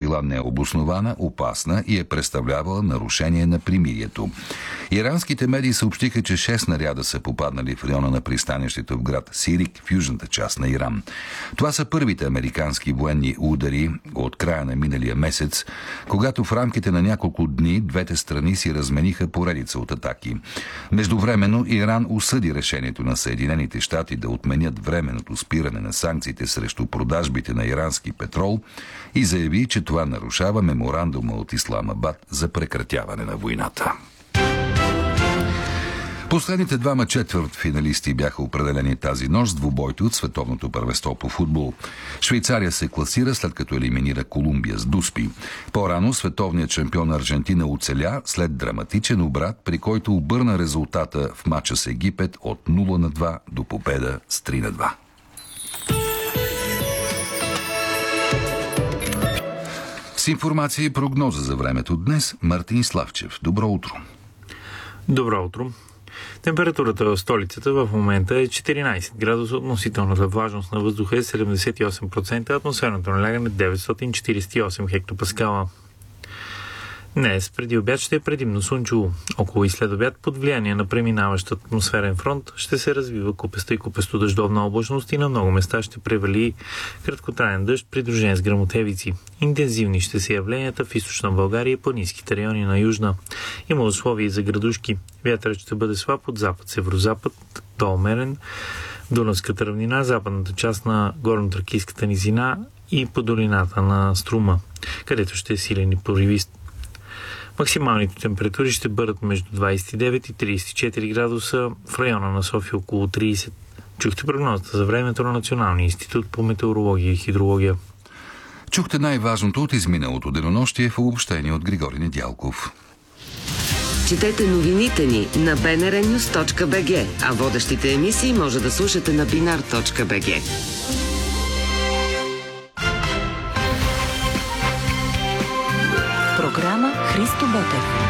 била необоснована, опасна и е представлявала нарушение на примирието. Иранските медии съобщиха, че 6 снаряда са попаднали в района на пристанището в град Сирик, в южната част на Иран. Това са първите американски военни удари от края на миналия месец, когато в рамките на няколко дни двете страни си размениха поредица от атаки. Междувременно Иран осъди решението на Съединените щати да отменят временното спиране на санкциите срещу продажбите на ирански петрол и заяви, че това нарушава меморандума от Исламабад за прекратяване на войната. Последните двама четвъртфиналисти бяха определени тази нощ с двубойте от световното първенство по футбол. Швейцария се класира, след като елиминира Колумбия с дуспи. По-рано световният шампион Аржентина оцеля след драматичен обрат, при който обърна резултата в мача с Египет от 0-2 до победа с 3-2. С информация и прогноза за времето днес Мартин Славчев. Добро утро! Добро утро! Температурата в столицата в момента е 14 градуса, относителната влажност на въздуха е 78%, атмосферното налягане 948 хектопаскала. Днес преди обяд ще е предимно слънчево. Около и след обяд под влияние на преминаващ атмосферен фронт ще се развива купеста и купесто дъждовна облачност и на много места ще превали краткотраен дъжд, придружен с гръмотевици. Интензивни ще са явленията в източна България и планинските райони на южна. Има условия за градушки. Вятърът ще бъде слаб от запад-северозапад до умерен. Дунавската равнина, западната част на горно-тракийската низина и по долината на Струма, където ще е силен и поривист. Максималните температури ще бъдат между 29 и 34 градуса, в района на София около 30. Чухте прогнозата за времето на Националния институт по метеорология и хидрология. Чухте най-важното от изминалото денонощие в обобщение от Григорий Недялков. Четете новините ни на bnrnews.bg, а водещите емисии може да слушате на binar.bg. Програма Христо Ботев.